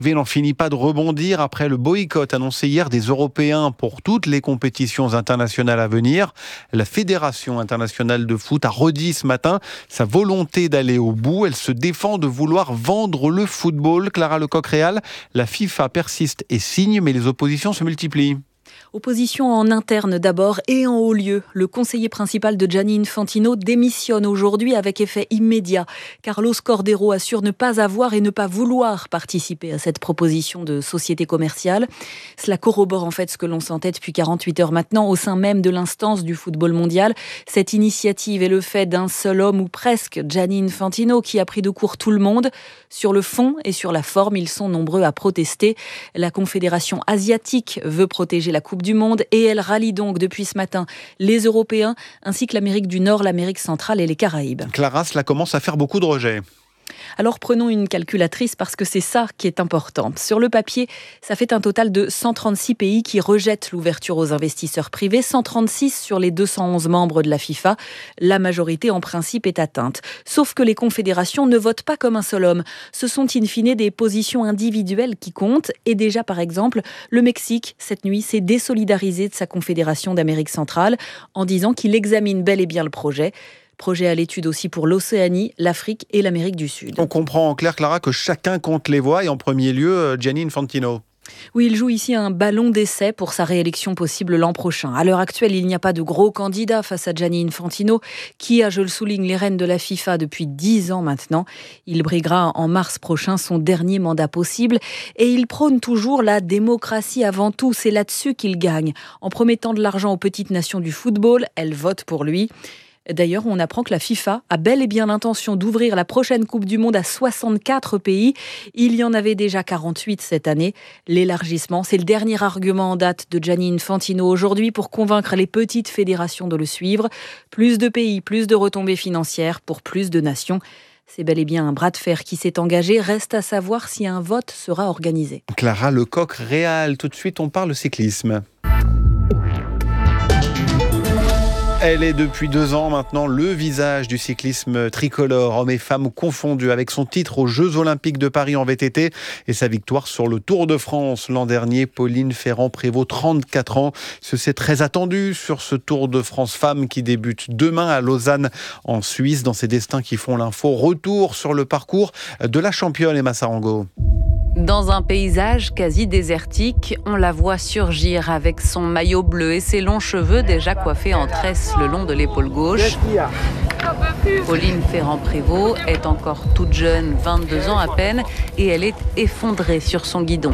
Il n'en finit pas de rebondir après le boycott annoncé hier des Européens pour toutes les compétitions internationales à venir. La Fédération internationale de foot a redit ce matin sa volonté d'aller au bout. Elle se défend de vouloir vendre le football. Clara Lecoq-Réal, la FIFA persiste et signe, mais les oppositions se multiplient. Opposition en interne d'abord et en haut lieu. Le conseiller principal de Gianni Infantino démissionne aujourd'hui avec effet immédiat. Carlos Cordeiro assure ne pas avoir et ne pas vouloir participer à cette proposition de société commerciale. Cela corrobore en fait ce que l'on sentait depuis 48 heures maintenant au sein même de l'instance du football mondial. Cette initiative est le fait d'un seul homme ou presque, Gianni Infantino, qui a pris de court tout le monde. Sur le fond et sur la forme, ils sont nombreux à protester. La Confédération asiatique veut protéger la Coupe du Monde et elle rallie donc depuis ce matin les Européens ainsi que l'Amérique du Nord, l'Amérique centrale et les Caraïbes. Clara, cela commence à faire beaucoup de rejets. Alors prenons une calculatrice parce que c'est ça qui est important. Sur le papier, ça fait un total de 136 pays qui rejettent l'ouverture aux investisseurs privés, 136 sur les 211 membres de la FIFA. La majorité en principe est atteinte. Sauf que les confédérations ne votent pas comme un seul homme. Ce sont in fine des positions individuelles qui comptent. Et déjà par exemple, le Mexique, cette nuit, s'est désolidarisé de sa confédération d'Amérique centrale en disant qu'il examine bel et bien le projet. Projet à l'étude aussi pour l'Océanie, l'Afrique et l'Amérique du Sud. On comprend en clair, Clara, que chacun compte les voix et en premier lieu, Gianni Infantino. Oui, il joue ici un ballon d'essai pour sa réélection possible l'an prochain. À l'heure actuelle, il n'y a pas de gros candidat face à Gianni Infantino, qui a, je le souligne, les rênes de la FIFA depuis 10 ans maintenant. Il briguera en mars prochain son dernier mandat possible et il prône toujours la démocratie avant tout. C'est là-dessus qu'il gagne. En promettant de l'argent aux petites nations du football, elles votent pour lui. D'ailleurs, on apprend que la FIFA a bel et bien l'intention d'ouvrir la prochaine Coupe du Monde à 64 pays. Il y en avait déjà 48 cette année. L'élargissement, c'est le dernier argument en date de Gianni Infantino aujourd'hui pour convaincre les petites fédérations de le suivre. Plus de pays, plus de retombées financières pour plus de nations. C'est bel et bien un bras de fer qui s'est engagé. Reste à savoir si un vote sera organisé. Clara Lecoq-Réal, tout de suite on parle cyclisme. Elle est depuis 2 ans maintenant le visage du cyclisme tricolore, hommes et femmes confondus, avec son titre aux Jeux Olympiques de Paris en VTT et sa victoire sur le Tour de France l'an dernier. Pauline Ferrand-Prévot, 34 ans. C'est très attendu sur ce Tour de France femmes qui débute demain à Lausanne en Suisse. Dans ses destins qui font l'info, retour sur le parcours de la championne Emma Sarango. Dans un paysage quasi désertique, on la voit surgir avec son maillot bleu et ses longs cheveux déjà coiffés en tresse le long de l'épaule gauche. Pauline Ferrand-Prévot est encore toute jeune, 22 ans à peine, et elle est effondrée sur son guidon.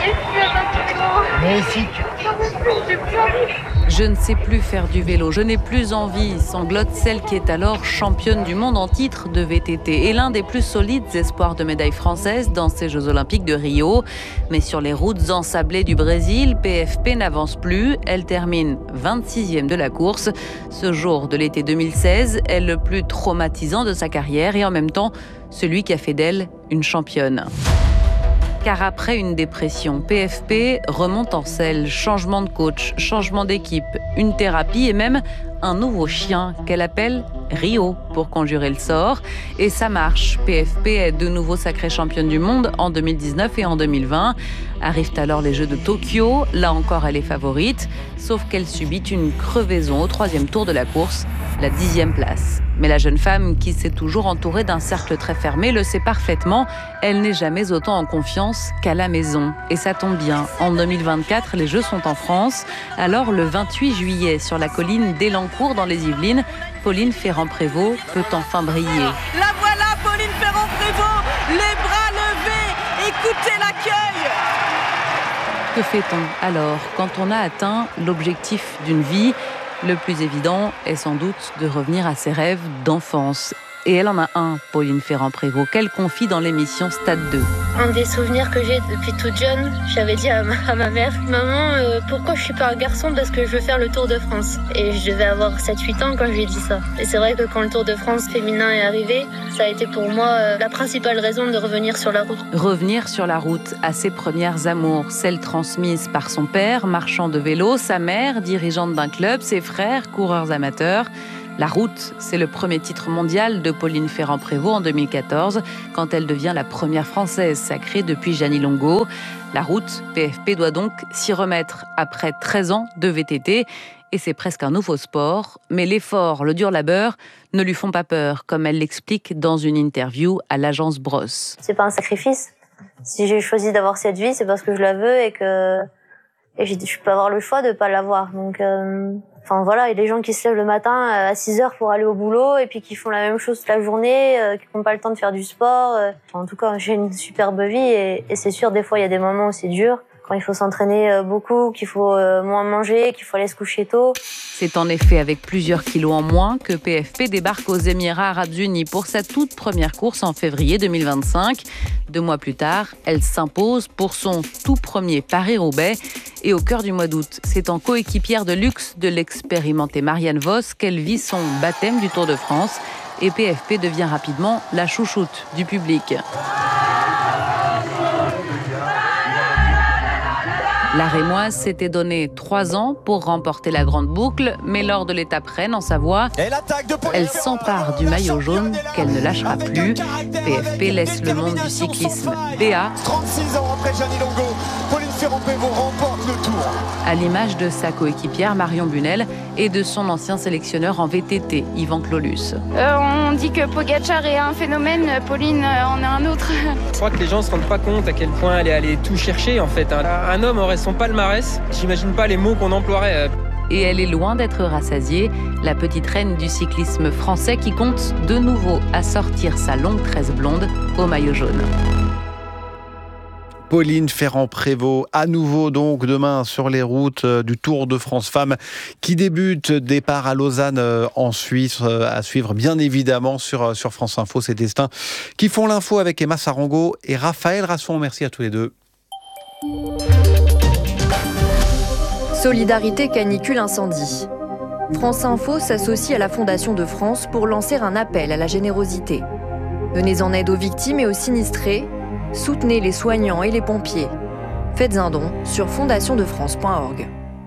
Je ne sais plus faire du vélo, je n'ai plus envie, sanglote celle qui est alors championne du monde en titre de VTT et l'un des plus solides espoirs de médaille française dans ces Jeux Olympiques de Rio. Mais sur les routes ensablées du Brésil, PFP n'avance plus, elle termine 26e de la course. Ce jour de l'été 2016 est le plus traumatisant de sa carrière et en même temps celui qui a fait d'elle une championne. Car après une dépression, PFP remonte en selle, changement de coach, changement d'équipe, une thérapie et même un nouveau chien qu'elle appelle Rio pour conjurer le sort. Et ça marche. PFP est de nouveau sacrée championne du monde en 2019 et en 2020. Arrivent alors les Jeux de Tokyo. Là encore, elle est favorite. Sauf qu'elle subit une crevaison au 3e tour de la course, la 10e place. Mais la jeune femme, qui s'est toujours entourée d'un cercle très fermé, le sait parfaitement. Elle n'est jamais autant en confiance qu'à la maison. Et ça tombe bien. En 2024, les Jeux sont en France. Alors, le 28 juillet, sur la colline d'Élancourt, dans les Yvelines, Pauline Ferrand-Prévot peut enfin briller. La voilà, Pauline Ferrand-Prévot, les bras levés, écoutez l'accueil. Que fait-on alors quand on a atteint l'objectif d'une vie ? Le plus évident est sans doute de revenir à ses rêves d'enfance. Et elle en a un, Pauline Ferrand-Prévot, qu'elle confie dans l'émission Stade 2. Un des souvenirs que j'ai depuis toute jeune, j'avais dit à ma mère, « Maman, pourquoi je suis pas un garçon ? Parce que je veux faire le Tour de France. » Et je devais avoir 7-8 ans quand je lui ai dit ça. Et c'est vrai que quand le Tour de France féminin est arrivé, ça a été pour moi la principale raison de revenir sur la route. Revenir sur la route à ses premières amours, celles transmises par son père, marchand de vélo, sa mère, dirigeante d'un club, ses frères, coureurs amateurs. La route, c'est le premier titre mondial de Pauline Ferrand-Prévot en 2014, quand elle devient la première Française sacrée depuis Jeannie Longo. La route, PFP doit donc s'y remettre après 13 ans de VTT. Et c'est presque un nouveau sport. Mais l'effort, le dur labeur, ne lui font pas peur, comme elle l'explique dans une interview à l'agence Brosse. C'est pas un sacrifice. Si j'ai choisi d'avoir cette vie, c'est parce que je la veux et je peux avoir le choix de pas l'avoir. Donc, voilà, il y a des gens qui se lèvent le matin à 6h pour aller au boulot et puis qui font la même chose toute la journée, qui n'ont pas le temps de faire du sport. En tout cas, j'ai une superbe vie et c'est sûr, des fois, il y a des moments où c'est dur. Quand il faut s'entraîner beaucoup, qu'il faut moins manger, qu'il faut aller se coucher tôt. C'est en effet avec plusieurs kilos en moins que PFP débarque aux Émirats Arabes Unis pour sa toute première course en février 2025. 2 mois plus tard, elle s'impose pour son tout premier Paris-Roubaix. Et au cœur du mois d'août, c'est en coéquipière de luxe de l'expérimentée Marianne Vos qu'elle vit son baptême du Tour de France. Et PFP devient rapidement la chouchoute du public. La Rémoise s'était donné 3 ans pour remporter la grande boucle, mais lors de l'étape Rennes en Savoie, elle s'empare du maillot jaune qu'elle ne lâchera plus. PFP laisse le monde du cyclisme béat. 36 ans après Jeannie Longo, Pauline Ferrand-Prévot remporte le Tour. À l'image de sa coéquipière Marion Bunel et de son ancien sélectionneur en VTT, Yvan Clolus. On dit que Pogacar est un phénomène, Pauline en est un autre. Je crois que les gens ne se rendent pas compte à quel point elle est allée tout chercher en fait. Un homme aurait son palmarès, j'imagine pas les mots qu'on emploierait. Et elle est loin d'être rassasiée, la petite reine du cyclisme français qui compte de nouveau assortir sa longue tresse blonde au maillot jaune. Pauline Ferrand-Prévot, à nouveau donc demain sur les routes du Tour de France Femmes qui débute, départ à Lausanne en Suisse, à suivre bien évidemment sur France Info, ces destins qui font l'info avec Emma Sarango et Raphaël Rasson. Merci à tous les deux. Solidarité canicule incendie. France Info s'associe à la Fondation de France pour lancer un appel à la générosité. Venez en aide aux victimes et aux sinistrés. Soutenez les soignants et les pompiers. Faites un don sur fondationdefrance.org.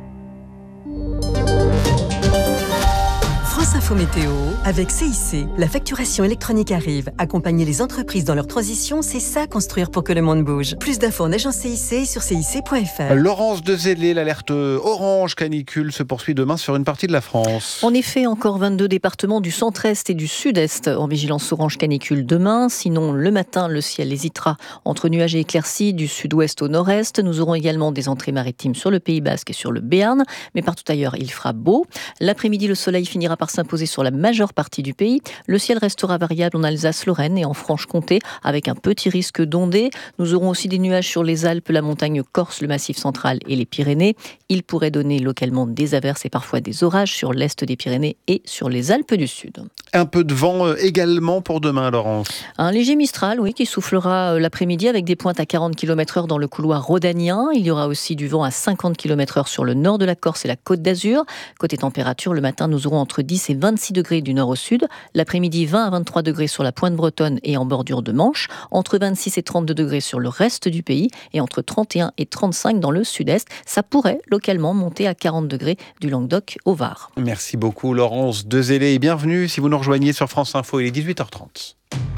France Info Météo, avec CIC, la facturation électronique arrive. Accompagner les entreprises dans leur transition, c'est ça construire pour que le monde bouge. Plus d'infos en agence CIC et sur cic.fr. Laurence Dezellé, l'alerte orange canicule se poursuit demain sur une partie de la France. En effet, encore 22 départements du centre-est et du sud-est en vigilance orange canicule demain. Sinon, le matin, le ciel hésitera entre nuages et éclaircies du sud-ouest au nord-est. Nous aurons également des entrées maritimes sur le Pays Basque et sur le Béarn, mais partout ailleurs, il fera beau. L'après-midi, le soleil finira par s'imposer sur la majeure partie du pays. Le ciel restera variable en Alsace-Lorraine et en Franche-Comté avec un petit risque d'ondées. Nous aurons aussi des nuages sur les Alpes, la montagne corse, le massif central et les Pyrénées. Il pourrait donner localement des averses et parfois des orages sur l'est des Pyrénées et sur les Alpes du Sud. Un peu de vent également pour demain, Laurence. Un léger Mistral, oui, qui soufflera l'après-midi avec des pointes à 40 km/h dans le couloir rhodanien. Il y aura aussi du vent à 50 km/h sur le nord de la Corse et la Côte d'Azur. Côté température, le matin, nous aurons entre 10 et 26 degrés du nord au sud. L'après-midi, 20 à 23 degrés sur la pointe bretonne et en bordure de Manche. Entre 26 et 32 degrés sur le reste du pays. Et entre 31 et 35 dans le sud-est. Ça pourrait localement monter à 40 degrés du Languedoc au Var. Merci beaucoup, Laurence Dezellé. Et bienvenue si vous nous rejoignez sur France Info. Il est 18h30.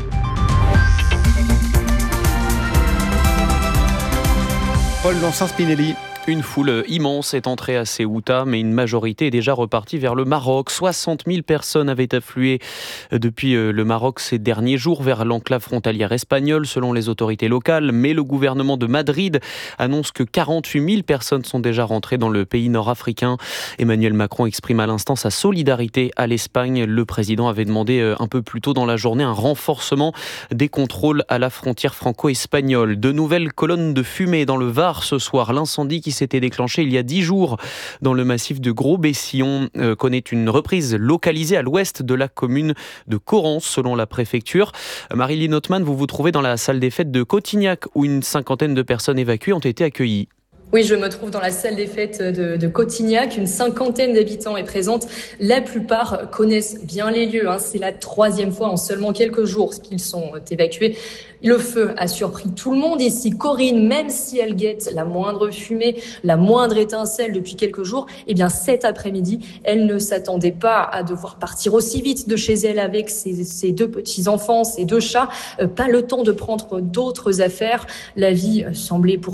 Paul Lancin-Spinelli. Une foule immense est entrée à Ceuta, mais une majorité est déjà repartie vers le Maroc. 60 000 personnes avaient afflué depuis le Maroc ces derniers jours vers l'enclave frontalière espagnole, selon les autorités locales. Mais le gouvernement de Madrid annonce que 48 000 personnes sont déjà rentrées dans le pays nord-africain. Emmanuel Macron exprime à l'instant sa solidarité à l'Espagne. Le président avait demandé un peu plus tôt dans la journée un renforcement des contrôles à la frontière franco-espagnole. De nouvelles colonnes de fumée dans le Var ce soir. L'incendie qui s'était déclenché il y a 10 jours dans le massif de Gros-Bessillon connaît une reprise localisée à l'ouest de la commune de Correns, selon la préfecture. Marilyn Othman, vous vous trouvez dans la salle des fêtes de Cotignac où une 50aine de personnes évacuées ont été accueillies. Oui, je me trouve dans la salle des fêtes de Cotignac. Une 50aine d'habitants est présente. La plupart connaissent bien les lieux. C'est la 3e fois en seulement quelques jours qu'ils sont évacués. Le feu a surpris tout le monde ici. Corinne, même si elle guette la moindre fumée, la moindre étincelle depuis quelques jours, cet après-midi, elle ne s'attendait pas à devoir partir aussi vite de chez elle avec ses 2 petits-enfants, ses 2 chats. Pas le temps de prendre d'autres affaires. La vie semblait pour